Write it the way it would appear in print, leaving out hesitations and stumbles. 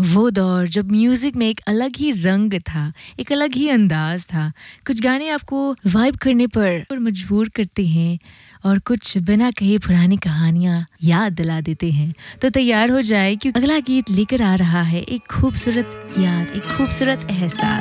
वो दौर जब म्यूजिक में एक अलग ही रंग था, एक अलग ही अंदाज था। कुछ गाने आपको वाइब करने पर मजबूर करते हैं और कुछ बिना कहे पुरानी कहानियाँ याद दिला देते हैं। तो तैयार हो जाए क्योंकि अगला गीत लेकर आ रहा है एक खूबसूरत याद, एक खूबसूरत एहसास।